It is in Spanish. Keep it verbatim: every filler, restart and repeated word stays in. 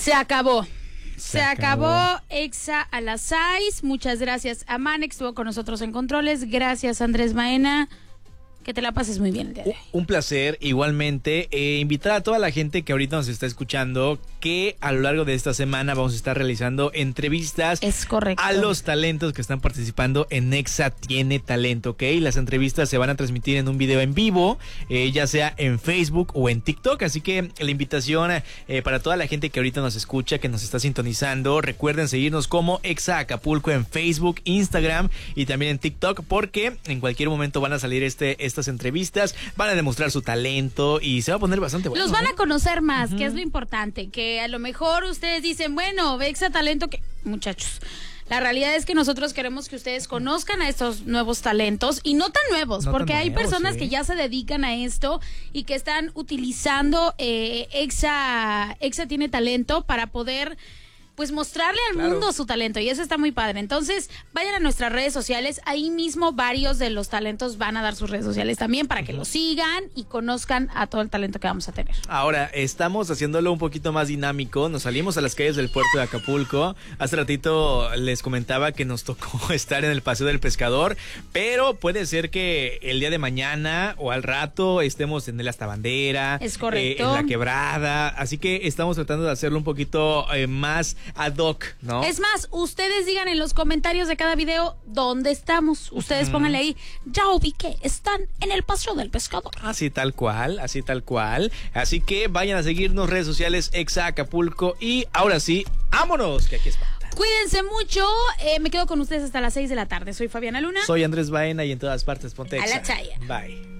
Se acabó. Se, Se acabó. acabó Exa a las seis. Muchas gracias a Manex, estuvo con nosotros en controles. Gracias, Andrés Baena. Que te la pases muy bien el día de hoy. Un placer, igualmente. Eh, invitar a toda la gente que ahorita nos está escuchando que a lo largo de esta semana vamos a estar realizando entrevistas Es correcto. a los talentos que están participando en Exa Tiene Talento, ¿ok? Las entrevistas se van a transmitir en un video en vivo, eh, ya sea en Facebook o en TikTok, así que la invitación eh, para toda la gente que ahorita nos escucha, que nos está sintonizando, recuerden seguirnos como Exa Acapulco en Facebook, Instagram y también en TikTok, porque en cualquier momento van a salir este, estas entrevistas, van a demostrar su talento y se va a poner bastante bueno. Los van ¿eh? a conocer más, Uh-huh. que es lo importante, que a lo mejor ustedes dicen, bueno, Exa Talento, que muchachos, la realidad es que nosotros queremos que ustedes conozcan a estos nuevos talentos, y no tan nuevos, No porque tan hay nuevos, personas sí. que ya se dedican a esto y que están utilizando eh, Exa, Exa Tiene Talento para poder pues mostrarle al Claro. mundo su talento, y eso está muy padre. Entonces, vayan a nuestras redes sociales, ahí mismo varios de los talentos van a dar sus redes sociales también para que Uh-huh. los sigan y conozcan a todo el talento que vamos a tener. Ahora, estamos haciéndolo un poquito más dinámico. Nos salimos a las calles del puerto de Acapulco. Hace ratito les comentaba que nos tocó estar en el Paseo del Pescador, pero puede ser que el día de mañana o al rato estemos en el Hasta Bandera. Es correcto. eh, en La Quebrada. Así que estamos tratando de hacerlo un poquito eh, más ad hoc, ¿no? Es más, ustedes digan en los comentarios de cada video dónde estamos. Ustedes Ujú. pónganle ahí, ya ubiqué, están en el Paseo del Pescador. Así tal cual, así tal cual. Así que vayan a seguirnos, redes sociales Exa Acapulco. Y ahora sí, vámonos, que aquí espanta. Cuídense mucho, eh, me quedo con ustedes hasta las seis de la tarde. Soy Fabiana Luna. Soy Andrés Baena y en todas partes ponte A la Exa. chaya. Bye.